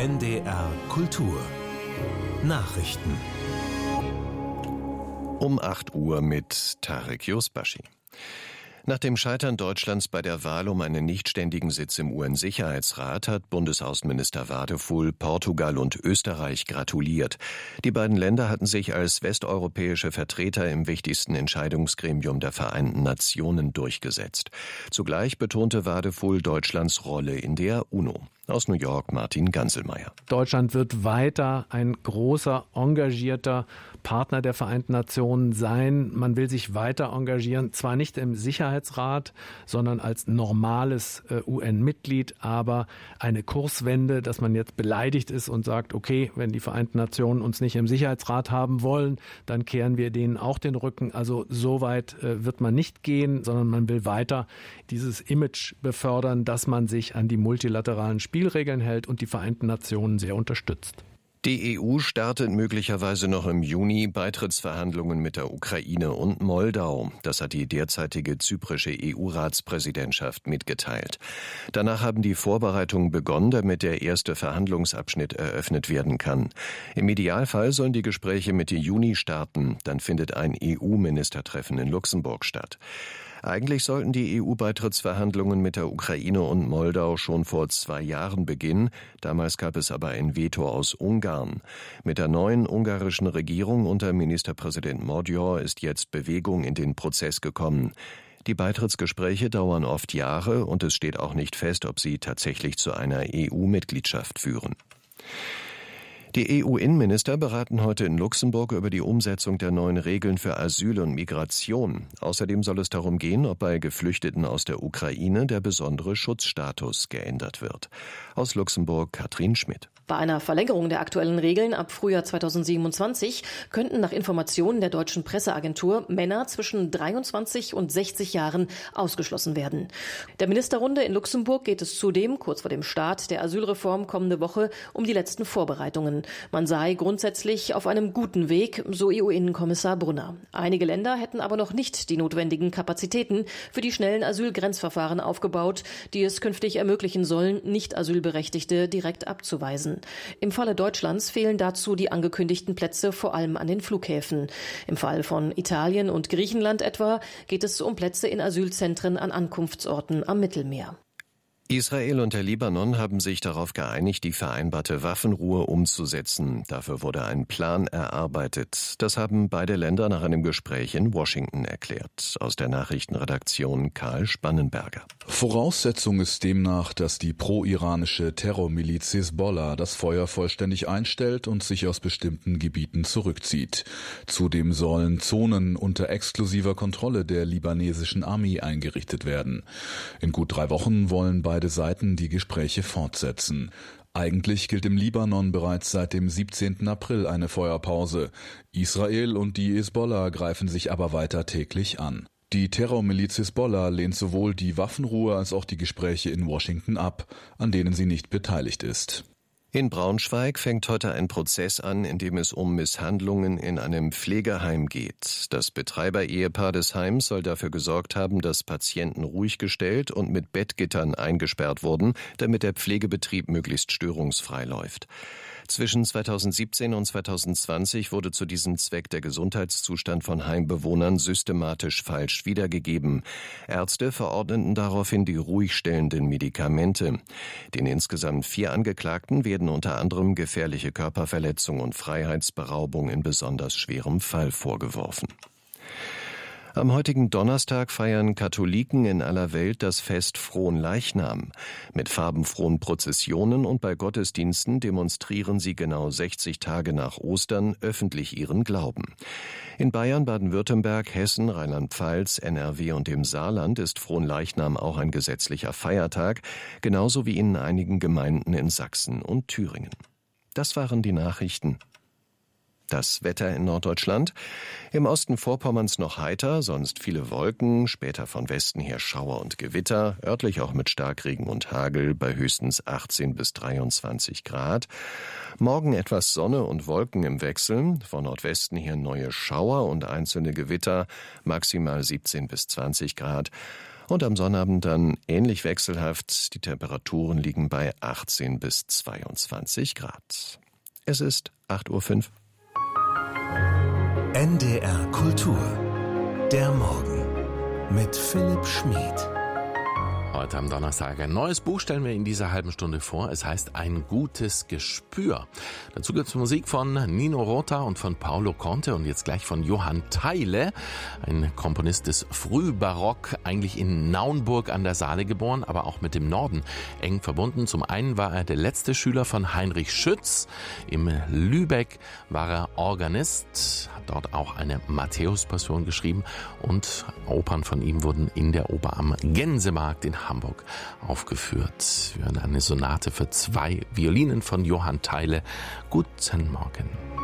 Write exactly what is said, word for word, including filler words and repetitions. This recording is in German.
N D R Kultur Nachrichten Um acht Uhr mit Tarek Yusbashi. Nach dem Scheitern Deutschlands bei der Wahl um einen nichtständigen Sitz im U N-Sicherheitsrat hat Bundesaußenminister Wadefuhl Portugal und Österreich gratuliert. Die beiden Länder hatten sich als westeuropäische Vertreter im wichtigsten Entscheidungsgremium der Vereinten Nationen durchgesetzt. Zugleich betonte Wadefuhl Deutschlands Rolle in der UNO. Aus New York Martin Ganselmeier. Deutschland wird weiter ein großer, engagierter Partner der Vereinten Nationen sein. Man will sich weiter engagieren, zwar nicht im Sicherheitsrat, sondern als normales äh, U N-Mitglied, aber eine Kurswende, dass man jetzt beleidigt ist und sagt, okay, wenn die Vereinten Nationen uns nicht im Sicherheitsrat haben wollen, dann kehren wir denen auch den Rücken. Also so weit äh, wird man nicht gehen, sondern man will weiter dieses Image befördern, dass man sich an die multilateralen Spielregeln Spielregeln hält und die Vereinten Nationen sehr unterstützt. Die E U startet möglicherweise noch im Juni Beitrittsverhandlungen mit der Ukraine und Moldau. Das hat die derzeitige zyprische E U-Ratspräsidentschaft mitgeteilt. Danach haben die Vorbereitungen begonnen, damit der erste Verhandlungsabschnitt eröffnet werden kann. Im Idealfall sollen die Gespräche Mitte Juni starten. Dann findet ein E U-Ministertreffen in Luxemburg statt. Eigentlich sollten die E U-Beitrittsverhandlungen mit der Ukraine und Moldau schon vor zwei Jahren beginnen. Damals gab es aber ein Veto aus Ungarn. Mit der neuen ungarischen Regierung unter Ministerpräsident Magyar ist jetzt Bewegung in den Prozess gekommen. Die Beitrittsgespräche dauern oft Jahre und es steht auch nicht fest, ob sie tatsächlich zu einer E U-Mitgliedschaft führen. Die E U-Innenminister beraten heute in Luxemburg über die Umsetzung der neuen Regeln für Asyl und Migration. Außerdem soll es darum gehen, ob bei Geflüchteten aus der Ukraine der besondere Schutzstatus geändert wird. Aus Luxemburg Katrin Schmidt. Bei einer Verlängerung der aktuellen Regeln ab Frühjahr zweitausendsiebenundzwanzig könnten nach Informationen der deutschen Presseagentur Männer zwischen dreiundzwanzig und sechzig Jahren ausgeschlossen werden. Der Ministerrunde in Luxemburg geht es zudem, kurz vor dem Start der Asylreform kommende Woche, um die letzten Vorbereitungen. Man sei grundsätzlich auf einem guten Weg, so E U-Innenkommissar Brunner. Einige Länder hätten aber noch nicht die notwendigen Kapazitäten für die schnellen Asylgrenzverfahren aufgebaut, die es künftig ermöglichen sollen, Nicht-Asylberechtigte direkt abzuweisen. Im Falle Deutschlands fehlen dazu die angekündigten Plätze vor allem an den Flughäfen. Im Fall von Italien und Griechenland etwa geht es um Plätze in Asylzentren an Ankunftsorten am Mittelmeer. Israel und der Libanon haben sich darauf geeinigt, die vereinbarte Waffenruhe umzusetzen. Dafür wurde ein Plan erarbeitet. Das haben beide Länder nach einem Gespräch in Washington erklärt. Aus der Nachrichtenredaktion Karl Spannenberger. Voraussetzung ist demnach, dass die pro-iranische Terrormiliz Hisbollah das Feuer vollständig einstellt und sich aus bestimmten Gebieten zurückzieht. Zudem sollen Zonen unter exklusiver Kontrolle der libanesischen Armee eingerichtet werden. In gut drei Wochen wollen beide Beide Seiten die Gespräche fortsetzen. Eigentlich gilt im Libanon bereits seit dem siebzehnten April eine Feuerpause. Israel und die Hisbollah greifen sich aber weiter täglich an. Die Terrormiliz Hisbollah lehnt sowohl die Waffenruhe als auch die Gespräche in Washington ab, an denen sie nicht beteiligt ist. In Braunschweig fängt heute ein Prozess an, in dem es um Misshandlungen in einem Pflegeheim geht. Das Betreiber-Ehepaar des Heims soll dafür gesorgt haben, dass Patienten ruhig gestellt und mit Bettgittern eingesperrt wurden, damit der Pflegebetrieb möglichst störungsfrei läuft. Zwischen zweitausendsiebzehn und zweitausendzwanzig wurde zu diesem Zweck der Gesundheitszustand von Heimbewohnern systematisch falsch wiedergegeben. Ärzte verordneten daraufhin die ruhigstellenden Medikamente. Den insgesamt vier Angeklagten werden unter anderem gefährliche Körperverletzung und Freiheitsberaubung in besonders schwerem Fall vorgeworfen. Am heutigen Donnerstag feiern Katholiken in aller Welt das Fest Fronleichnam. Mit farbenfrohen Prozessionen und bei Gottesdiensten demonstrieren sie genau sechzig Tage nach Ostern öffentlich ihren Glauben. In Bayern, Baden-Württemberg, Hessen, Rheinland-Pfalz, N R W und dem Saarland ist Fronleichnam auch ein gesetzlicher Feiertag, genauso wie in einigen Gemeinden in Sachsen und Thüringen. Das waren die Nachrichten. Das Wetter in Norddeutschland. Im Osten Vorpommerns noch heiter, sonst viele Wolken, später von Westen her Schauer und Gewitter, örtlich auch mit Starkregen und Hagel bei höchstens achtzehn bis dreiundzwanzig Grad. Morgen etwas Sonne und Wolken im Wechsel, von Nordwesten her neue Schauer und einzelne Gewitter, maximal siebzehn bis zwanzig Grad. Und am Sonnabend dann ähnlich wechselhaft. Die Temperaturen liegen bei achtzehn bis zweiundzwanzig Grad. Es ist acht Uhr fünf. N D R Kultur. Der Morgen mit Philipp Schmid. Heute am Donnerstag ein neues Buch stellen wir in dieser halben Stunde vor. Es heißt Ein gutes Gespür. Dazu gibt es Musik von Nino Rota und von Paolo Conte und jetzt gleich von Johann Theile, ein Komponist des Frühbarock, eigentlich in Naunburg an der Saale geboren, aber auch mit dem Norden eng verbunden. Zum einen war er der letzte Schüler von Heinrich Schütz. Im Lübeck war er Organist, hat dort auch eine Matthäus-Passion geschrieben und Opern von ihm wurden in der Oper am Gänsemarkt in Hamburg aufgeführt. Wir hören eine Sonate für zwei Violinen von Johann Theile. Guten Morgen.